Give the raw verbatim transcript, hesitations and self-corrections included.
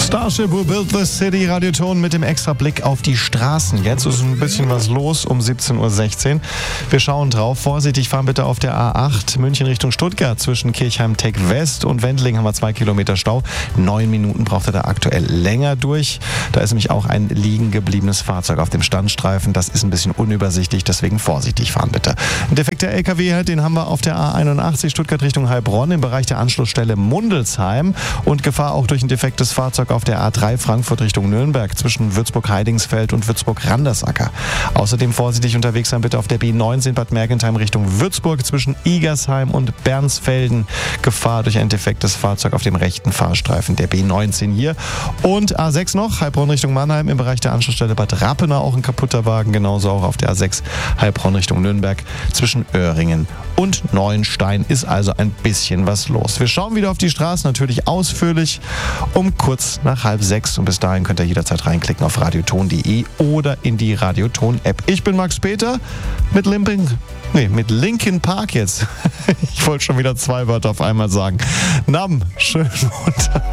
Starship Who Built the City, Radioton mit dem extra Blick auf die Straßen. Jetzt ist ein bisschen was los um siebzehn Uhr sechzehn. Wir schauen drauf. Vorsichtig fahren bitte auf der A acht München Richtung Stuttgart. Zwischen Kirchheim-Tech West und Wendling haben wir zwei Kilometer Stau. Neun Minuten braucht er da aktuell länger durch. Da ist nämlich auch ein liegen gebliebenes Fahrzeug auf dem Standstreifen. Das ist ein bisschen unübersichtlich, deswegen vorsichtig fahren bitte. Ein defekter L K W, den haben wir auf der A einundachtzig Stuttgart Richtung Heilbronn im Bereich der Anschlussstelle Mundelsheim. Und Gefahr auch durch ein defektes Fahrzeug auf der A drei Frankfurt Richtung Nürnberg zwischen Würzburg-Heidingsfeld und Würzburg-Randersacker. Außerdem vorsichtig unterwegs sein bitte auf der B neunzehn Bad Mergentheim Richtung Würzburg zwischen Igersheim und Bernsfelden. Gefahr durch ein defektes Fahrzeug auf dem rechten Fahrstreifen der B neunzehn hier. Und A sechs noch, Heilbronn Richtung Mannheim im Bereich der Anschlussstelle Bad Rappenau auch ein kaputter Wagen. Genauso auch auf der A sechs Heilbronn Richtung Nürnberg zwischen Öhringen und Neuenstein ist also ein bisschen was los. Wir schauen wieder auf die Straßen, natürlich ausführlich um kurz nach halb sechs. Und bis dahin könnt ihr jederzeit reinklicken auf radioton punkt de oder in die Radioton-App. Ich bin Max Peter mit Limping. Nee, mit Linkin Park jetzt. Ich wollte schon wieder zwei Wörter auf einmal sagen. Nam, schönen Montag.